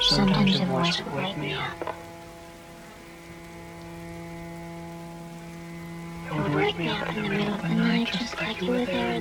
Sometimes a voice would wake me up. It would wake me up in the middle of the night just like you were there